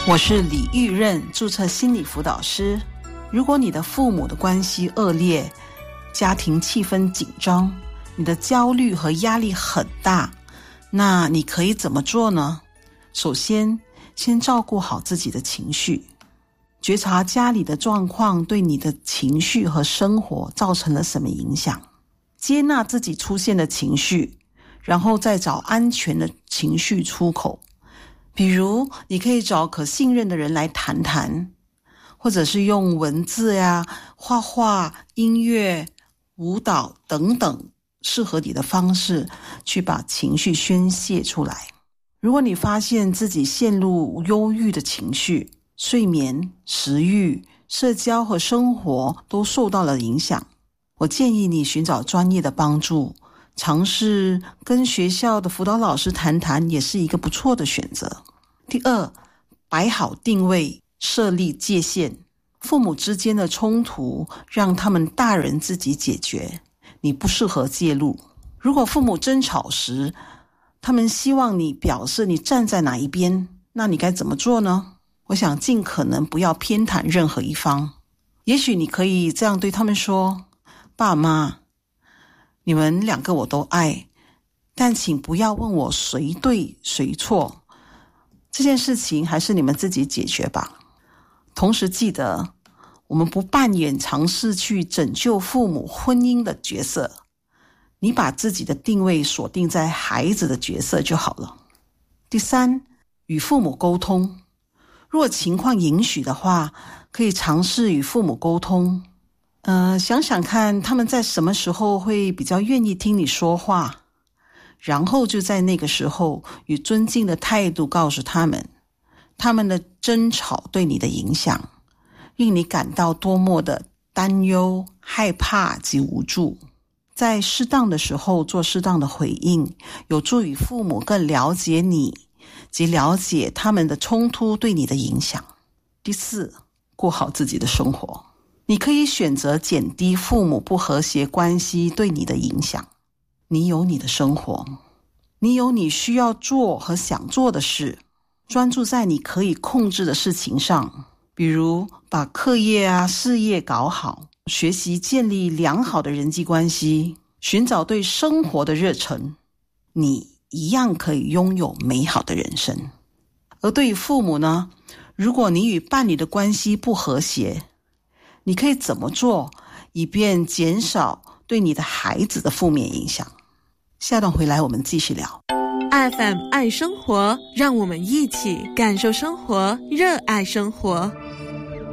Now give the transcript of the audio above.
我是李玉任，注册心理辅导师。如果你的父母的关系恶劣，家庭气氛紧张，你的焦虑和压力很大，那你可以怎么做呢？首先照顾好自己的情绪，觉察家里的状况对你的情绪和生活造成了什么影响，接纳自己出现的情绪，然后再找安全的情绪出口。比如你可以找可信任的人来谈谈，或者是用文字呀、画画、音乐、舞蹈等等适合你的方式去把情绪宣泄出来。如果你发现自己陷入忧郁的情绪，睡眠、食欲、社交和生活都受到了影响，我建议你寻找专业的帮助，尝试跟学校的辅导老师谈谈也是一个不错的选择。第二，摆好定位，设立界限。父母之间的冲突让他们大人自己解决，你不适合介入。如果父母争吵时，他们希望你表示你站在哪一边，那你该怎么做呢？我想尽可能不要偏袒任何一方。也许你可以这样对他们说：爸妈，你们两个我都爱，但请不要问我谁对谁错，这件事情还是你们自己解决吧。同时记得，我们不扮演尝试去拯救父母婚姻的角色，你把自己的定位锁定在孩子的角色就好了。第三，与父母沟通。如果情况允许的话，可以尝试与父母沟通。想想看他们在什么时候会比较愿意听你说话，然后就在那个时候以尊敬的态度告诉他们，他们的争吵对你的影响，令你感到多么的担忧、害怕及无助。在适当的时候做适当的回应，有助于父母更了解你及了解他们的冲突对你的影响。第四，过好自己的生活。你可以选择减低父母不和谐关系对你的影响。你有你的生活，你有你需要做和想做的事，专注在你可以控制的事情上，比如把课业事业搞好，学习建立良好的人际关系，寻找对生活的热忱，你一样可以拥有美好的人生。而对于父母呢，如果你与伴侣的关系不和谐，你可以怎么做以便减少对你的孩子的负面影响？下段回来我们继续聊。 FM 爱生活，让我们一起感受生活，热爱生活。